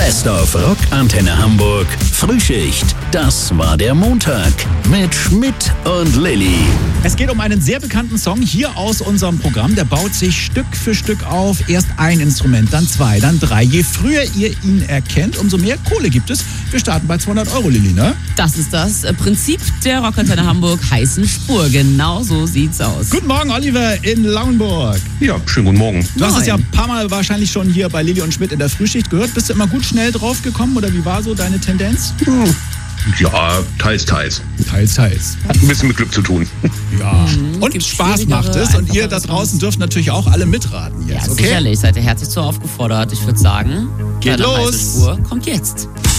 Best of Rock Antenne Hamburg. Frühschicht. Das war der Montag mit Schmidt und Lilly. Es geht um einen sehr bekannten Song hier aus unserem Programm. Der baut sich Stück für Stück auf. Erst ein Instrument, dann zwei, dann drei. Je früher ihr ihn erkennt, umso mehr Kohle gibt es. Wir starten bei 200 €, Lilly, ne? Das ist das Prinzip der Rockantenne Hamburg heißen Spur. Genau so sieht's aus. Guten Morgen, Oliver in Lauenburg. Ja, schönen guten Morgen. Du hast es ja ein paar Mal wahrscheinlich schon hier bei Lilly und Schmidt in der Frühschicht gehört. Bist du immer gut schnell drauf gekommen oder wie war so deine Tendenz? Ja, teils. Teils. Hat ein bisschen mit Glück zu tun. Ja. Und Gibt Spaß macht es. Und ihr da draußen dürft natürlich auch alle mitraten jetzt, Ja, okay? sicherlich. Seid ihr herzlich so aufgefordert. Ich würde sagen, Geht deine los. heiße Spur kommt jetzt.